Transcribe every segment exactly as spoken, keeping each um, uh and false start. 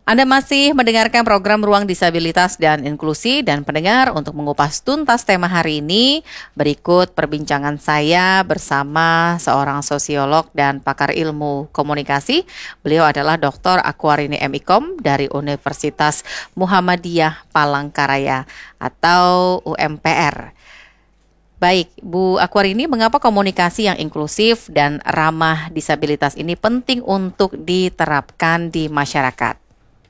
Anda masih mendengarkan program Ruang Disabilitas dan Inklusi, dan pendengar, untuk mengupas tuntas tema hari ini, berikut perbincangan saya bersama seorang sosiolog dan pakar ilmu komunikasi. Beliau adalah doktor Aquarini M. Ikom dari Universitas Muhammadiyah Palangkaraya atau U M P R. Baik, Bu Aquarini, mengapa komunikasi yang inklusif dan ramah disabilitas ini penting untuk diterapkan di masyarakat?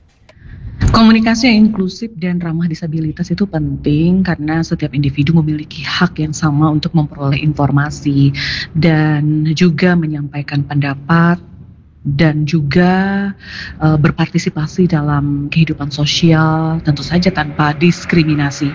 Komunikasi yang inklusif dan ramah disabilitas itu penting karena setiap individu memiliki hak yang sama untuk memperoleh informasi dan juga menyampaikan pendapat dan juga uh, berpartisipasi dalam kehidupan sosial, tentu saja tanpa diskriminasi.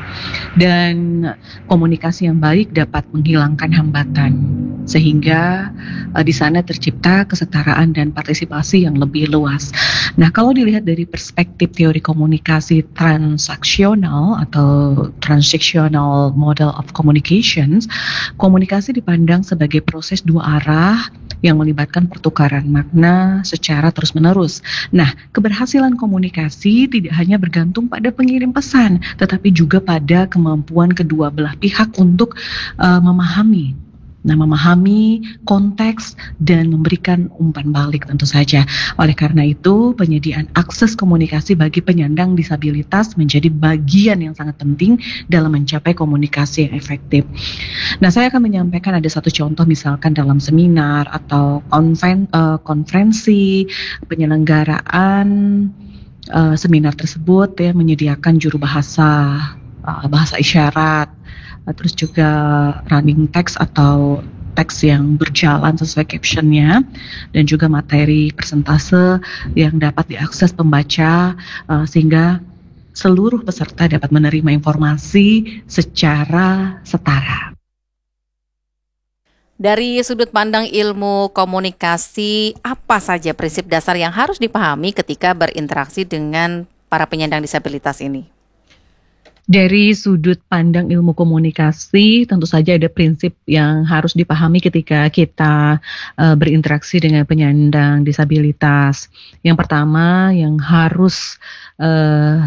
Dan komunikasi yang baik dapat menghilangkan hambatan sehingga uh, di sana tercipta kesetaraan dan partisipasi yang lebih luas. Nah, kalau dilihat dari perspektif teori komunikasi transaksional atau transactional model of communications, komunikasi dipandang sebagai proses dua arah yang melibatkan pertukaran makna secara terus-menerus. Nah, keberhasilan komunikasi tidak hanya bergantung pada pengirim pesan, tetapi juga pada kemampuan kedua belah pihak untuk uh, memahami. Nah, memahami konteks dan memberikan umpan balik tentu saja. Oleh karena itu, penyediaan akses komunikasi bagi penyandang disabilitas menjadi bagian yang sangat penting dalam mencapai komunikasi yang efektif. Nah, saya akan menyampaikan ada satu contoh misalkan dalam seminar atau konfen, uh, konferensi penyelenggaraan uh, seminar tersebut ya menyediakan juru bahasa, uh, bahasa isyarat, terus juga running text atau teks yang berjalan sesuai captionnya, dan juga materi persentase yang dapat diakses pembaca uh, sehingga seluruh peserta dapat menerima informasi secara setara. Dari sudut pandang ilmu komunikasi, apa saja prinsip dasar yang harus dipahami ketika berinteraksi dengan para penyandang disabilitas ini? Dari sudut pandang ilmu komunikasi, tentu saja ada prinsip yang harus dipahami ketika kita uh, berinteraksi dengan penyandang disabilitas. Yang pertama yang harus uh,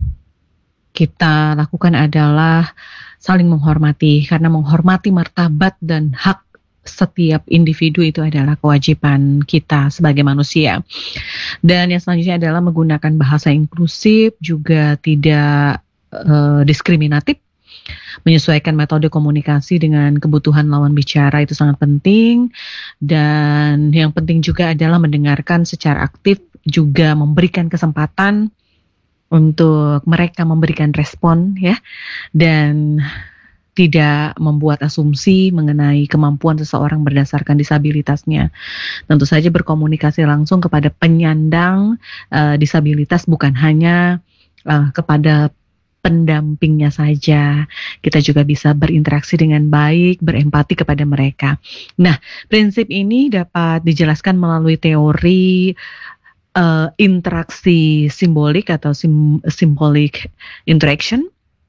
kita lakukan adalah saling menghormati, karena menghormati martabat dan hak setiap individu itu adalah kewajiban kita sebagai manusia. Dan yang selanjutnya adalah menggunakan bahasa inklusif, juga tidak Uh, diskriminatif, menyesuaikan metode komunikasi dengan kebutuhan lawan bicara itu sangat penting. Dan yang penting juga adalah mendengarkan secara aktif, juga memberikan kesempatan untuk mereka memberikan respon ya, dan tidak membuat asumsi mengenai kemampuan seseorang berdasarkan disabilitasnya. Tentu saja berkomunikasi langsung kepada penyandang uh, disabilitas, bukan hanya uh, kepada pendampingnya saja. Kita juga bisa berinteraksi dengan baik, berempati kepada mereka. Nah, prinsip ini dapat dijelaskan melalui teori uh, interaksi simbolik atau sim- symbolic interaction,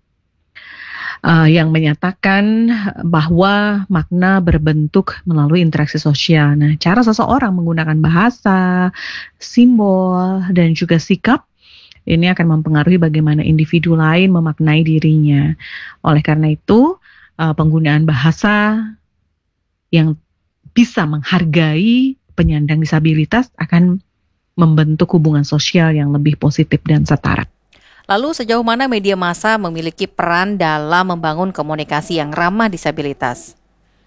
uh, yang menyatakan bahwa makna berbentuk melalui interaksi sosial. Nah, cara seseorang menggunakan bahasa, simbol, dan juga sikap ini akan mempengaruhi bagaimana individu lain memaknai dirinya. Oleh karena itu, uh, penggunaan bahasa yang bisa menghargai penyandang disabilitas akan membentuk hubungan sosial yang lebih positif dan setara. Lalu sejauh mana media massa memiliki peran dalam membangun komunikasi yang ramah disabilitas?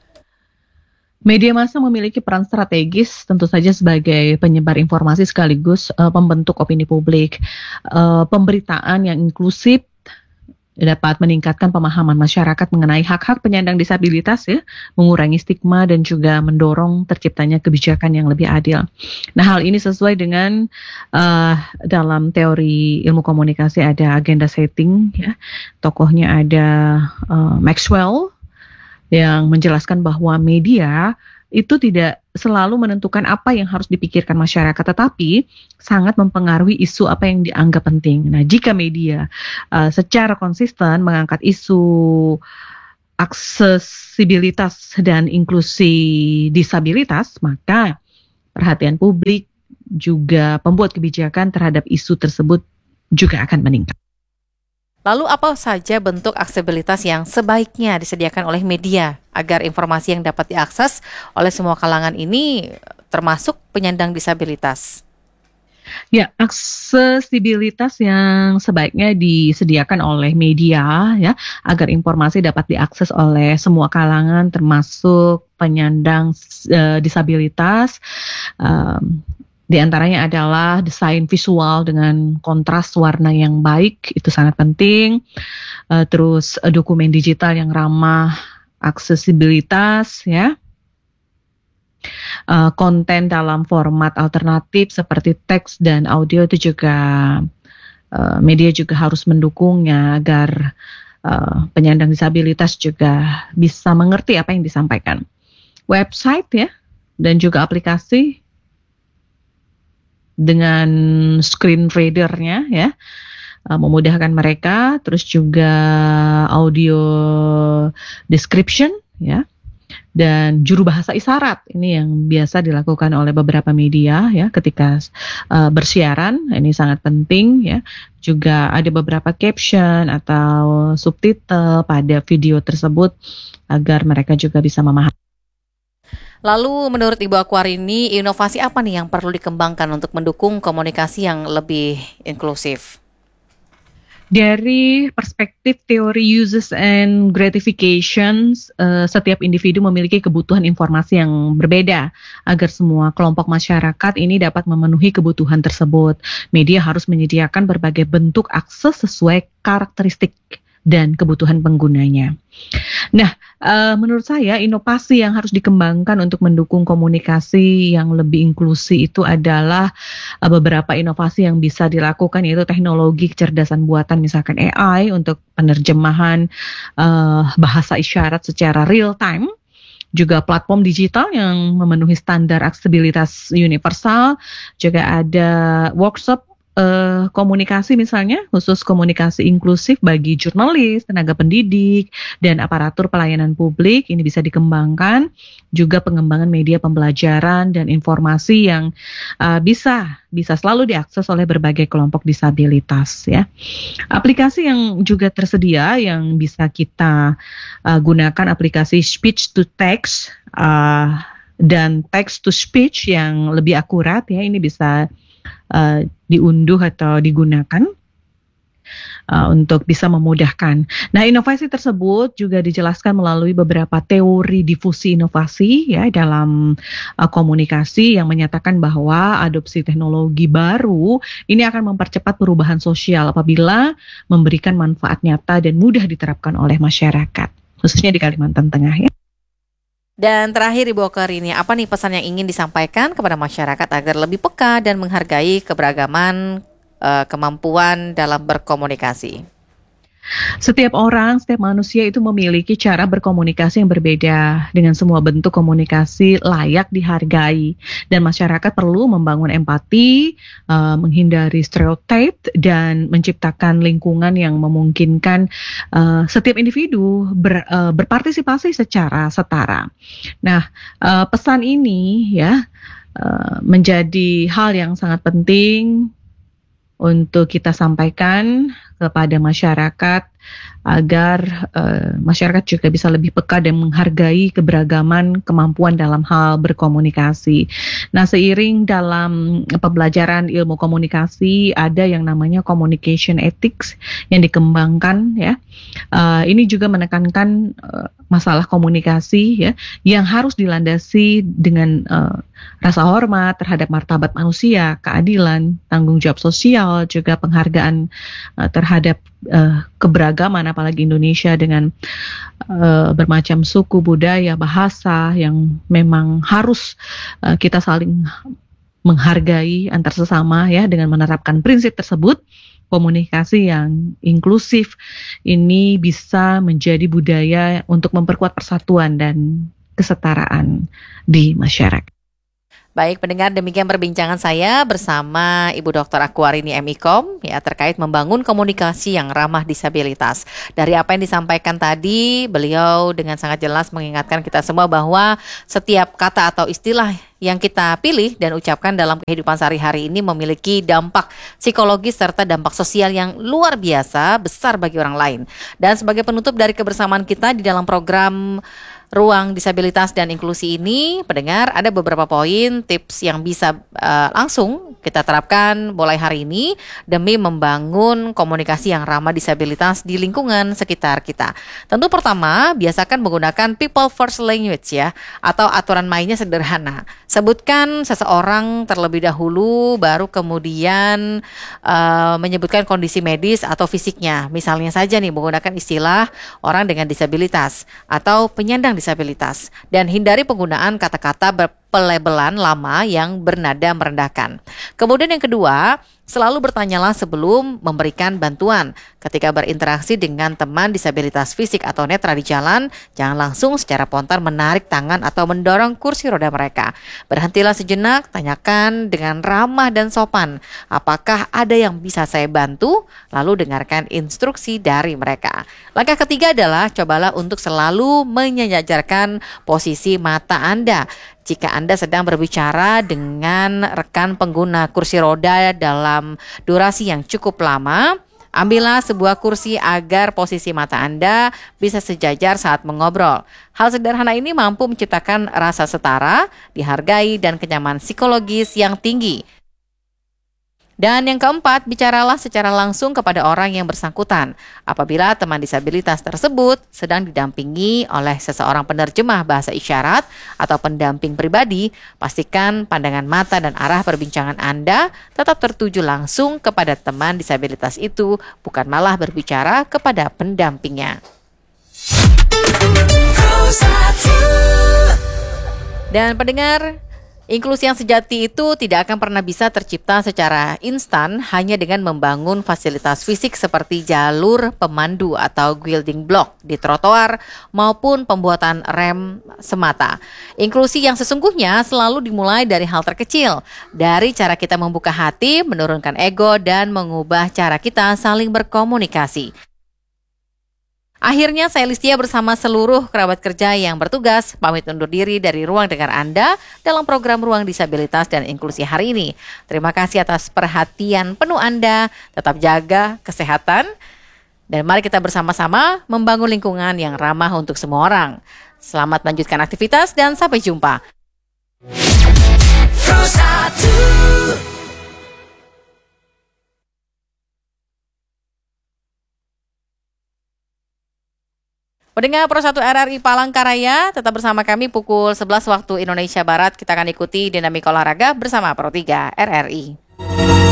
Media massa memiliki peran strategis tentu saja sebagai penyebar informasi sekaligus uh, pembentuk opini publik. Uh, pemberitaan yang inklusif dapat meningkatkan pemahaman masyarakat mengenai hak-hak penyandang disabilitas ya, mengurangi stigma dan juga mendorong terciptanya kebijakan yang lebih adil. Nah, hal ini sesuai dengan uh, dalam teori ilmu komunikasi ada agenda setting ya. Tokohnya ada uh, Maxwell yang menjelaskan bahwa media itu tidak selalu menentukan apa yang harus dipikirkan masyarakat, tetapi sangat mempengaruhi isu apa yang dianggap penting. Nah, jika media uh, secara konsisten mengangkat isu aksesibilitas dan inklusi disabilitas, maka perhatian publik juga pembuat kebijakan terhadap isu tersebut juga akan meningkat. Lalu apa saja bentuk aksesibilitas yang sebaiknya disediakan oleh media agar informasi yang dapat diakses oleh semua kalangan ini termasuk penyandang disabilitas? Ya, aksesibilitas yang sebaiknya disediakan oleh media ya, agar informasi dapat diakses oleh semua kalangan termasuk penyandang uh, disabilitas. Um, Di antaranya adalah desain visual dengan kontras warna yang baik, itu sangat penting. Uh, terus uh, dokumen digital yang ramah aksesibilitas ya. Uh, konten dalam format alternatif seperti teks dan audio itu juga uh, media juga harus mendukungnya agar uh, penyandang disabilitas juga bisa mengerti apa yang disampaikan. Website ya, dan juga aplikasi dengan screen readernya ya, uh, memudahkan mereka. Terus juga audio description ya, dan juru bahasa isyarat ini yang biasa dilakukan oleh beberapa media ya ketika uh, bersiaran, ini sangat penting ya. Juga ada beberapa caption atau subtitle pada video tersebut agar mereka juga bisa memahami. Lalu menurut Ibu Akwarini, inovasi apa nih yang perlu dikembangkan untuk mendukung komunikasi yang lebih inklusif? Dari perspektif teori uses and gratifications, uh, setiap individu memiliki kebutuhan informasi yang berbeda. Agar semua kelompok masyarakat ini dapat memenuhi kebutuhan tersebut, media harus menyediakan berbagai bentuk akses sesuai karakteristik dan kebutuhan penggunanya. Nah, uh, menurut saya inovasi yang harus dikembangkan untuk mendukung komunikasi yang lebih inklusi itu adalah uh, beberapa inovasi yang bisa dilakukan, yaitu teknologi kecerdasan buatan, misalkan A I untuk penerjemahan uh, bahasa isyarat secara real time. Juga platform digital yang memenuhi standar aksesibilitas universal. Juga ada workshop Uh, komunikasi misalnya, khusus komunikasi inklusif bagi jurnalis, tenaga pendidik, dan aparatur pelayanan publik, ini bisa dikembangkan. Juga pengembangan media pembelajaran dan informasi yang uh, bisa bisa selalu diakses oleh berbagai kelompok disabilitas ya. Aplikasi yang juga tersedia yang bisa kita uh, gunakan, aplikasi speech to text uh, dan text to speech yang lebih akurat ya, ini bisa Uh, diunduh atau digunakan uh, untuk bisa memudahkan. Nah, inovasi tersebut juga dijelaskan melalui beberapa teori difusi inovasi ya dalam uh, komunikasi yang menyatakan bahwa adopsi teknologi baru ini akan mempercepat perubahan sosial apabila memberikan manfaat nyata dan mudah diterapkan oleh masyarakat, khususnya di Kalimantan Tengah ya. Dan terakhir Ibu Akwarini, apa nih pesan yang ingin disampaikan kepada masyarakat agar lebih peka dan menghargai keberagaman uh, kemampuan dalam berkomunikasi? Setiap orang, setiap manusia itu memiliki cara berkomunikasi yang berbeda. Dengan semua bentuk komunikasi layak dihargai. Dan masyarakat perlu membangun empati, uh, menghindari stereotip, dan menciptakan lingkungan yang memungkinkan uh, setiap individu ber, uh, berpartisipasi secara setara. Nah, uh, pesan ini ya uh, menjadi hal yang sangat penting untuk kita sampaikan kepada masyarakat agar uh, masyarakat juga bisa lebih peka dan menghargai keberagaman kemampuan dalam hal berkomunikasi. Nah, seiring dalam pembelajaran ilmu komunikasi ada yang namanya communication ethics yang dikembangkan ya. Uh, ini juga menekankan uh, masalah komunikasi ya yang harus dilandasi dengan uh, rasa hormat terhadap martabat manusia, keadilan, tanggung jawab sosial, juga penghargaan uh, terhadap uh, keberagaman, apalagi Indonesia dengan uh, bermacam suku, budaya, bahasa yang memang harus uh, kita saling menghargai antar sesama ya. Dengan menerapkan prinsip tersebut, komunikasi yang inklusif ini bisa menjadi budaya untuk memperkuat persatuan dan kesetaraan di masyarakat. Baik pendengar, demikian perbincangan saya bersama Ibu Doktor Aquarini M Ikom ya terkait membangun komunikasi yang ramah disabilitas. Dari apa yang disampaikan tadi, beliau dengan sangat jelas mengingatkan kita semua bahwa setiap kata atau istilah yang kita pilih dan ucapkan dalam kehidupan sehari-hari ini memiliki dampak psikologis serta dampak sosial yang luar biasa besar bagi orang lain. Dan sebagai penutup dari kebersamaan kita di dalam program Ruang Disabilitas dan Inklusi ini, pendengar, ada beberapa poin tips yang bisa uh, langsung kita terapkan mulai hari ini demi membangun komunikasi yang ramah disabilitas di lingkungan sekitar kita. Tentu pertama, biasakan menggunakan people first language ya, atau aturan mainnya sederhana. Sebutkan seseorang terlebih dahulu, baru kemudian uh, menyebutkan kondisi medis atau fisiknya. Misalnya saja nih, menggunakan istilah orang dengan disabilitas atau penyandang disabilitas, dan hindari penggunaan kata-kata berpelebelan lama yang bernada merendahkan. Kemudian yang kedua, selalu bertanyalah sebelum memberikan bantuan. Ketika berinteraksi dengan teman disabilitas fisik atau netra di jalan, jangan langsung secara spontan menarik tangan atau mendorong kursi roda mereka. Berhentilah sejenak, tanyakan dengan ramah dan sopan, apakah ada yang bisa saya bantu? Lalu dengarkan instruksi dari mereka. Langkah ketiga adalah cobalah untuk selalu menyejajarkan posisi mata Anda. Jika Anda sedang berbicara dengan rekan pengguna kursi roda dalam durasi yang cukup lama, ambillah sebuah kursi agar posisi mata Anda bisa sejajar saat mengobrol. Hal sederhana ini mampu menciptakan rasa setara, dihargai, dan kenyamanan psikologis yang tinggi. Dan yang keempat, bicaralah secara langsung kepada orang yang bersangkutan. Apabila teman disabilitas tersebut sedang didampingi oleh seseorang penerjemah bahasa isyarat atau pendamping pribadi, pastikan pandangan mata dan arah perbincangan Anda tetap tertuju langsung kepada teman disabilitas itu, bukan malah berbicara kepada pendampingnya. Dan pendengar, inklusi yang sejati itu tidak akan pernah bisa tercipta secara instan hanya dengan membangun fasilitas fisik seperti jalur pemandu atau building block di trotoar maupun pembuatan rem semata. Inklusi yang sesungguhnya selalu dimulai dari hal terkecil, dari cara kita membuka hati, menurunkan ego, dan mengubah cara kita saling berkomunikasi. Akhirnya saya Listia bersama seluruh kerabat kerja yang bertugas pamit undur diri dari ruang dengar Anda dalam program Ruang Disabilitas dan Inklusi hari ini. Terima kasih atas perhatian penuh Anda, tetap jaga kesehatan, dan mari kita bersama-sama membangun lingkungan yang ramah untuk semua orang. Selamat melanjutkan aktivitas dan sampai jumpa. Pendengar Pro satu R R I Palangkaraya, tetap bersama kami pukul sebelas waktu Indonesia Barat. Kita akan ikuti dinamika olahraga bersama Pro tiga R R I.